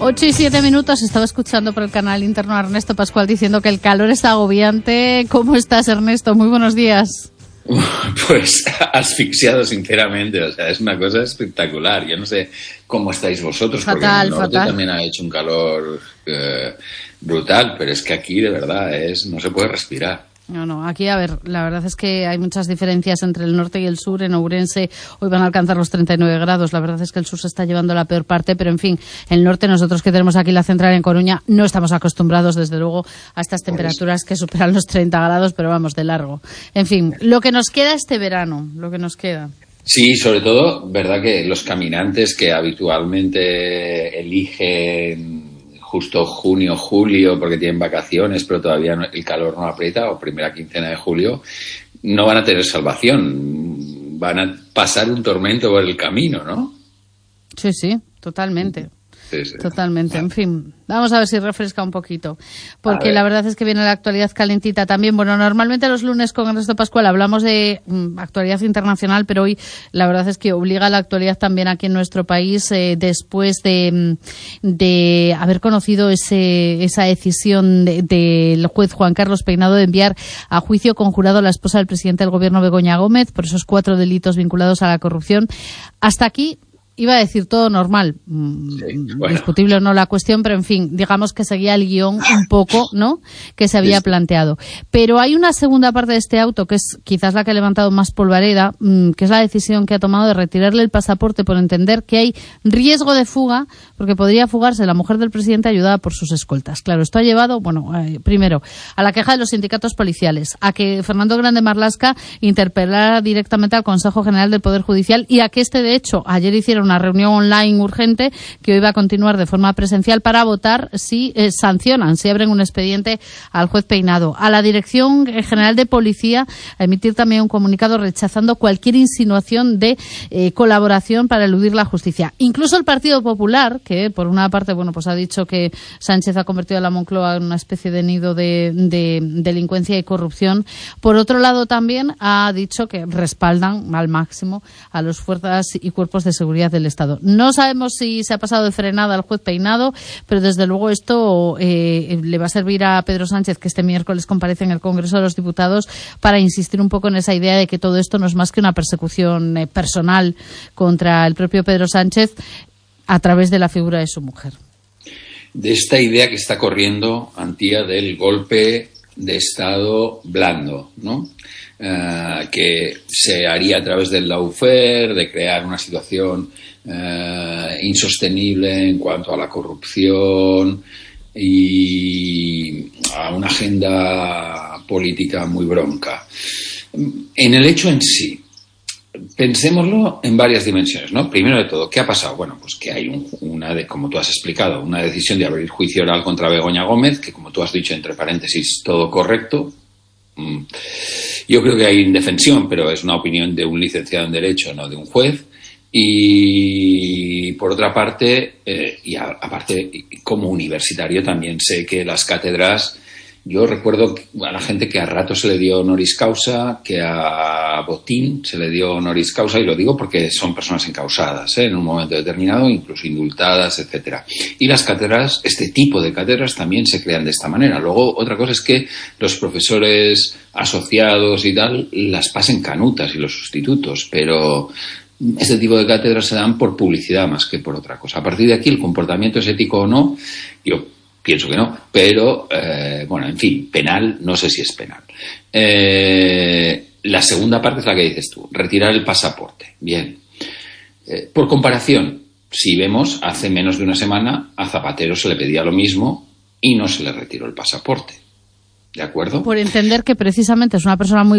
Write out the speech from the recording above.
8:07, estaba escuchando por el canal interno a Ernesto Pascual diciendo que el calor está agobiante. ¿Cómo estás, Ernesto? Muy buenos días. Pues asfixiado, sinceramente, o sea, es una cosa espectacular. Yo no sé cómo estáis vosotros, Fatal, porque en el norte fatal. también ha hecho un calor brutal, pero es que aquí de verdad no se puede respirar. No, aquí, a ver, la verdad es que hay muchas diferencias entre el norte y el sur. En Ourense hoy van a alcanzar los 39 grados. La verdad es que el sur se está llevando la peor parte, pero en fin, el norte, nosotros que tenemos aquí la central en Coruña, no estamos acostumbrados, desde luego, a estas temperaturas que superan los 30 grados, pero vamos, de largo. En fin, lo que nos queda este verano, lo que nos queda. Sí, sobre todo, verdad que los caminantes que habitualmente eligen justo junio, julio, porque tienen vacaciones, pero todavía el calor no aprieta, o primera quincena de julio, no van a tener salvación. Van a pasar un tormento por el camino, ¿no? Sí, totalmente. Sí. Totalmente, en fin, vamos a ver si refresca un poquito, porque la verdad es que viene la actualidad calentita también. Bueno, normalmente los lunes con Ernesto Pascual hablamos de actualidad internacional, pero hoy la verdad es que obliga a la actualidad también aquí en nuestro país, después de haber conocido esa decisión del juez Juan Carlos Peinado de enviar a juicio conjurado a la esposa del presidente del gobierno, Begoña Gómez, por esos 4 delitos vinculados a la corrupción. Hasta aquí iba a decir todo normal, bueno. Discutible o no la cuestión, pero en fin, digamos que seguía el guión un poco, ¿no?, que se había planteado. Pero hay una segunda parte de este auto, que es quizás la que ha levantado más polvareda, que es la decisión que ha tomado de retirarle el pasaporte por entender que hay riesgo de fuga, porque podría fugarse la mujer del presidente ayudada por sus escoltas. Claro, esto ha llevado, primero, a la queja de los sindicatos policiales, a que Fernando Grande Marlaska interpelara directamente al Consejo General del Poder Judicial y a que de hecho, ayer hicieron una reunión online urgente que hoy va a continuar de forma presencial para votar si sancionan, si abren un expediente al juez Peinado. A la Dirección General de Policía a emitir también un comunicado rechazando cualquier insinuación de colaboración para eludir la justicia. Incluso el Partido Popular, que por una parte pues ha dicho que Sánchez ha convertido a la Moncloa en una especie de nido de delincuencia y corrupción, por otro lado también ha dicho que respaldan al máximo a las fuerzas y cuerpos de seguridad del Estado. No sabemos si se ha pasado de frenada al juez Peinado, pero desde luego esto le va a servir a Pedro Sánchez, que este miércoles comparece en el Congreso de los Diputados, para insistir un poco en esa idea de que todo esto no es más que una persecución personal contra el propio Pedro Sánchez a través de la figura de su mujer. De esta idea que está corriendo, Antía, del golpe de Estado blando, ¿no? Que se haría a través del lawfare, de crear una situación insostenible en cuanto a la corrupción y a una agenda política muy bronca. En el hecho en sí, pensémoslo en varias dimensiones, ¿no? Primero de todo, ¿qué ha pasado? Bueno, pues que hay como tú has explicado, una decisión de abrir juicio oral contra Begoña Gómez, que como tú has dicho, entre paréntesis, todo correcto. Yo creo que hay indefensión, pero es una opinión de un licenciado en Derecho, no de un juez. Y por otra parte, aparte, como universitario también sé que las cátedras, yo recuerdo a la gente que a rato se le dio honoris causa, que a Botín se le dio honoris causa, y lo digo porque son personas encausadas, en un momento determinado, incluso indultadas, etcétera. Y las cátedras, este tipo de cátedras también se crean de esta manera. Luego, otra cosa es que los profesores asociados y tal las pasen canutas y los sustitutos, pero este tipo de cátedras se dan por publicidad más que por otra cosa. A partir de aquí, el comportamiento es ético o no, yo pienso que no, pero, en fin, penal, no sé si es penal. La segunda parte es la que dices tú, retirar el pasaporte. Bien. Por comparación, si vemos, hace menos de una semana a Zapatero se le pedía lo mismo y no se le retiró el pasaporte. ¿De acuerdo? Por entender que precisamente es una persona muy